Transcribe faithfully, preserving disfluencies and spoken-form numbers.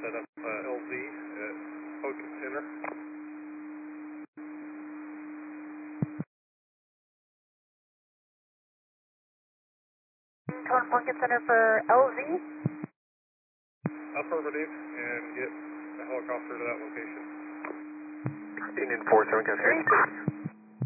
set up uh, L Z at Pumpkin Center. Toward Pumpkin Center for L Z? Affirmative, and get the helicopter to that location. Indian four seven, can I hear you?